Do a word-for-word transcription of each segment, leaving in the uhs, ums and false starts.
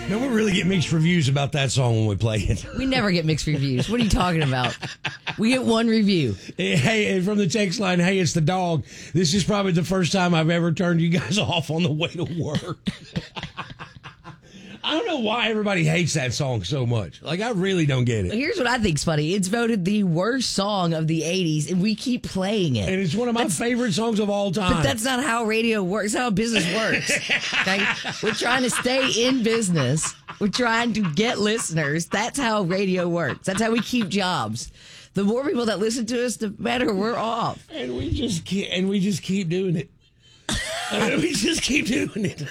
No, we really get mixed reviews about that song when we play it. We never get mixed reviews. What are you talking about? We get one review. Hey, from the text line, hey, it's the dog. This is probably the first time I've ever turned you guys off on the way to work. I don't know why everybody hates that song so much. Like, I really don't get it. Here's what I think's funny. It's voted the worst song of the eighties, and we keep playing it. And it's one of my that's, favorite songs of all time. But that's not how radio works. That's how business works. Okay? We're trying to stay in business. We're trying to get listeners. That's how radio works. That's how we keep jobs. The more people that listen to us, the better we're off. And we just keep, and we just keep doing it. we just keep doing it.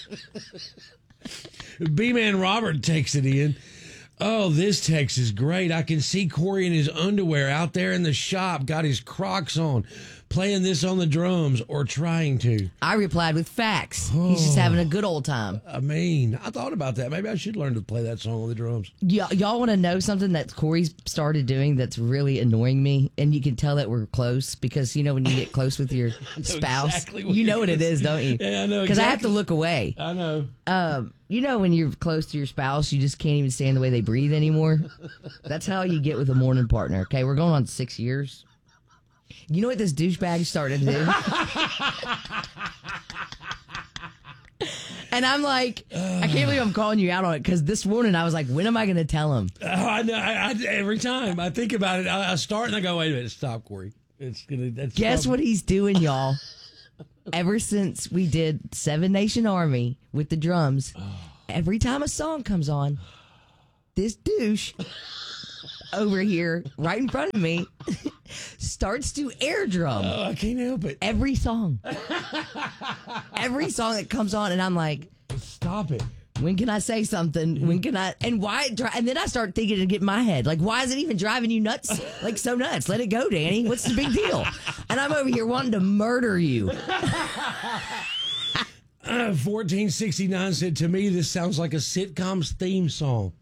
B-Man Robert texted in, oh, this text is great. I can see Corey in his underwear out there in the shop, got his Crocs on, playing this on the drums or trying to. I replied with facts. Oh, he's just having a good old time. I mean, I thought about that. Maybe I should learn to play that song on the drums. Y- y'all want to know something that Corey's started doing that's really annoying me? And you can tell that we're close because, you know, when you get close with your spouse, exactly you know what it is, don't you? Yeah, I know. Because exactly. I have to look away. I know. Um, you know when you're close to your spouse, you just can't even stand the way they breathe anymore? That's how you get with a morning partner, okay? We're going on six years. You know what this douchebag started to do? And I'm like, I can't believe I'm calling you out on it because this morning I was like, when am I going to tell him? Oh, I know. I, I, every time I think about it, I, I start and I go, wait a minute, stop, Corey. It's gonna. That's Guess stop. what he's doing, y'all? Ever since we did Seven Nation Army with the drums, every time a song comes on, this douche over here, right in front of me, starts to air drum. Oh, I can't help it. Every song. Every song that comes on, and I'm like, stop it. When can I say something? When can I? And why? And then I start thinking to get in my head, like, why is it even driving you nuts? Like, so nuts. Let it go, Danny. What's the big deal? And I'm over here wanting to murder you. uh, fourteen sixty-nine said, to me, this sounds like a sitcom's theme song.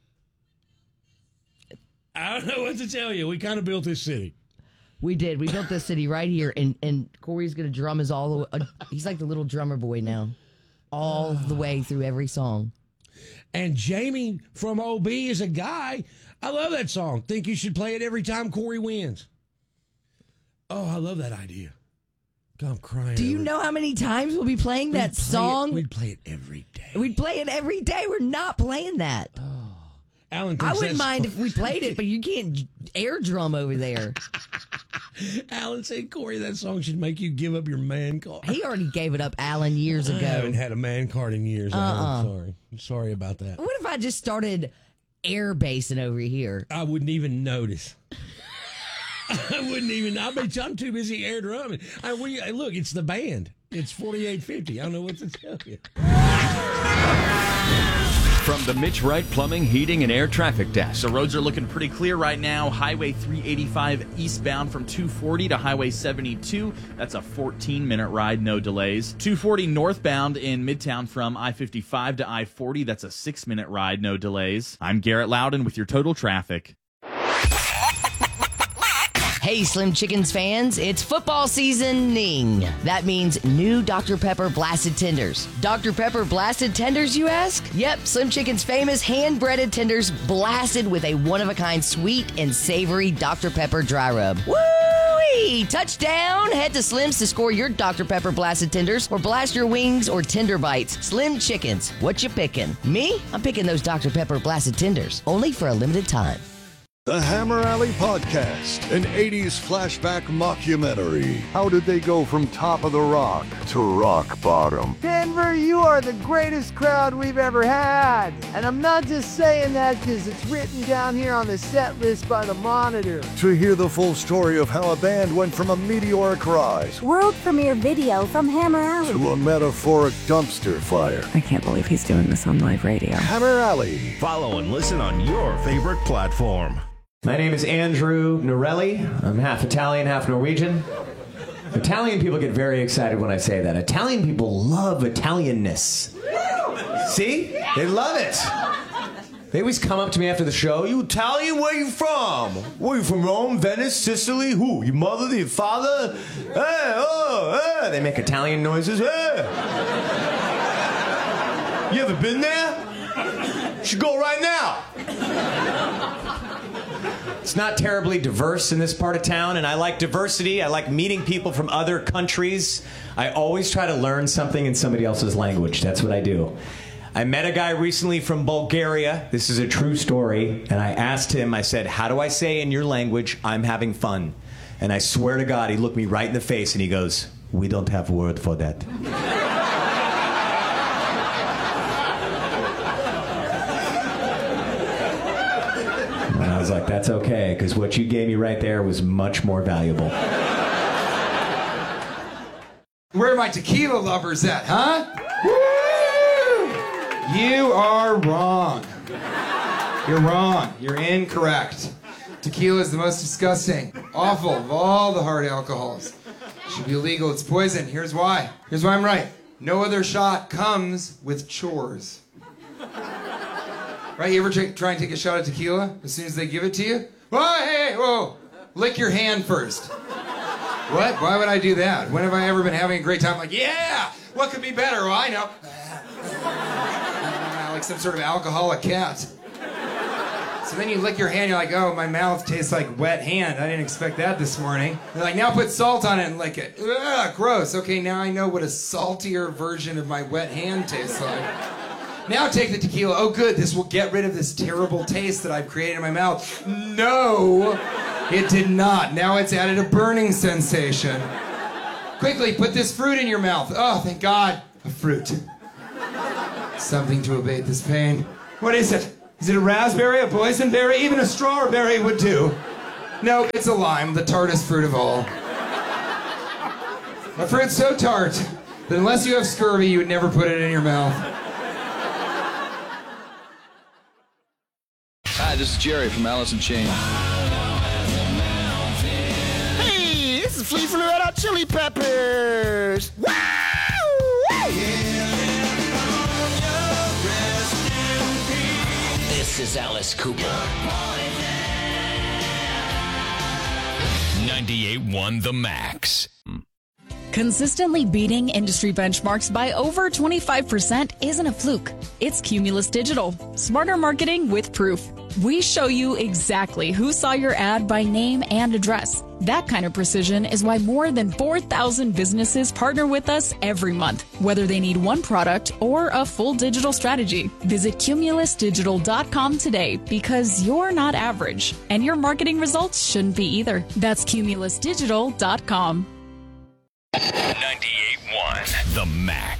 I don't know what to tell you. We kind of built this city. We did. We built this city right here, and, and Corey's going to drum his all the way. Uh, he's like the little drummer boy now. All the way through every song. And Jamie from O B is a guy. I love that song. Think you should play it every time Corey wins. Oh, I love that idea. God, I'm crying. Do you over. know how many times we'll be playing we'd that play song? It, we'd play it every day. We'd play it every day. We're not playing that. Oh. Alan I wouldn't that's mind if we played it, but you can't air drum over there. Alan said, Corey, that song should make you give up your man card. He already gave it up, Alan, years ago. I haven't had a man card in years, Alan. Uh-uh. Sorry. I'm sorry about that. What if I just started air basing over here? I wouldn't even notice. I wouldn't even. I bet I'm too busy air drumming. I, we, look, it's the band. It's forty-eight fifty. I don't know what to tell you. From the Mitch Wright Plumbing, Heating, and Air Traffic Desk. The roads are looking pretty clear right now. Highway three eighty-five eastbound from two forty to Highway seventy-two. That's a fourteen-minute ride, no delays. two forty northbound in Midtown from I fifty-five to I forty. That's a six-minute ride, no delays. I'm Garrett Loudon with your total traffic. Hey, Slim Chickens fans, it's football seasoning. That means new Doctor Pepper Blasted Tenders. Doctor Pepper Blasted Tenders, you ask? Yep, Slim Chicken's famous hand-breaded tenders blasted with a one-of-a-kind sweet and savory Doctor Pepper dry rub. Woo-wee! Touchdown! Head to Slim's to score your Doctor Pepper Blasted Tenders or blast your wings or tender bites. Slim Chickens, what you picking? Me? I'm picking those Doctor Pepper Blasted Tenders, only for a limited time. The Hammer Alley Podcast, an eighties flashback mockumentary. How did they go from top of the rock to rock bottom? Denver, you are the greatest crowd we've ever had. And I'm not just saying that because it's written down here on the set list by the Monitor. To hear the full story of how a band went from a meteoric rise, world premiere video from Hammer Alley, to a metaphoric dumpster fire. I can't believe he's doing this on live radio. Hammer Alley. Follow and listen on your favorite platform. My name is Andrew Norelli. I'm half Italian, half Norwegian. Italian people get very excited when I say that. Italian people love Italianness. See? They love it. They always come up to me after the show. You Italian? Where you from? Where you from? Rome, Venice, Sicily? Who? Your mother? Your father? Hey, oh, hey. They make Italian noises. Hey. You ever been there? You should go right now. It's not terribly diverse in this part of town, and I like diversity. I like meeting people from other countries. I always try to learn something in somebody else's language. That's what I do. I met a guy recently from Bulgaria. This is a true story. And I asked him, I said, how do I say in your language, I'm having fun? And I swear to God, he looked me right in the face and he goes, we don't have a word for that. And I was like, that's okay, because what you gave me right there was much more valuable. Where are my tequila lovers at, huh? Woo! You are wrong. You're wrong. You're incorrect. Tequila is the most disgusting, awful of all the hard alcohols. It should be illegal. It's poison. Here's why. Here's why I'm right. No other shot comes with chores. Right? You ever try, try and take a shot of tequila as soon as they give it to you? Whoa, hey, whoa. Lick your hand first. What? Why would I do that? When have I ever been having a great time? Like, yeah! What could be better? Well, I know. Like some sort of alcoholic cat. So then you lick your hand, you're like, oh, my mouth tastes like wet hand. I didn't expect that this morning. They're like, now put salt on it and lick it. Ugh, gross. Okay, now I know what a saltier version of my wet hand tastes like. Now take the tequila. Oh, good, this will get rid of this terrible taste that I've created in my mouth. No, it did not. Now it's added a burning sensation. Quickly, put this fruit in your mouth. Oh, thank God, a fruit. Something to abate this pain. What is it? Is it a raspberry, a boysenberry? Even a strawberry would do. No, it's a lime, the tartest fruit of all. A fruit so tart that unless you have scurvy, you would never put it in your mouth. Hi, this is Jerry from Alice in Chains. Hey, this is Flea from the Red Hot Chili Peppers. Wow! This is Alice Cooper. ninety-eight point one The Max. Consistently beating industry benchmarks by over twenty-five percent isn't a fluke. It's Cumulus Digital. Smarter marketing with proof. We show you exactly who saw your ad by name and address. That kind of precision is why more than four thousand businesses partner with us every month, whether they need one product or a full digital strategy. Visit cumulus digital dot com today because you're not average, and your marketing results shouldn't be either. That's cumulus digital dot com. ninety-eight point one The Max.